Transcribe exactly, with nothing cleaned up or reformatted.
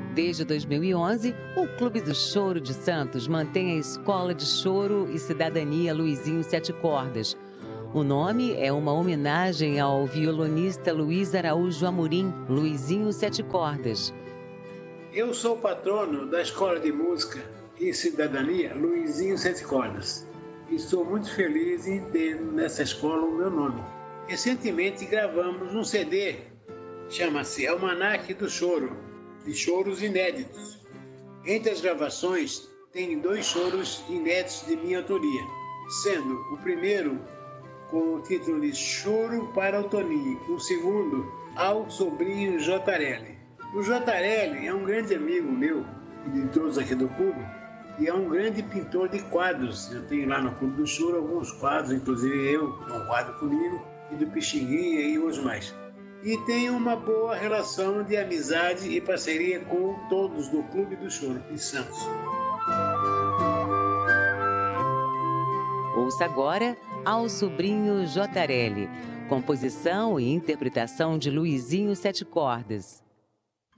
Desde dois mil e onze, o Clube do Choro de Santos mantém a Escola de Choro e Cidadania Luizinho Sete Cordas. O nome é uma homenagem ao violonista Luiz Araújo Amorim, Luizinho Sete Cordas. Eu sou patrono da Escola de Música e Cidadania Luizinho Sete Cordas. E estou muito feliz em ter nessa escola o meu nome. Recentemente gravamos um C D, chama-se Almanaque do Choro, de choros inéditos. Entre as gravações tem dois choros inéditos de minha autoria, sendo o primeiro com o título de Choro para o Toninho, o segundo ao sobrinho Jotarelli. O Jotarelli é um grande amigo meu e de todos aqui do clube, e é um grande pintor de quadros. Eu tenho lá no Clube do Choro alguns quadros, inclusive eu, um quadro comigo, e do Pixinguinha e outros mais. E tenho uma boa relação de amizade e parceria com todos do Clube do Choro de Santos. Ouça agora Ao Sobrinho Jotarelli, composição e interpretação de Luizinho Sete Cordas.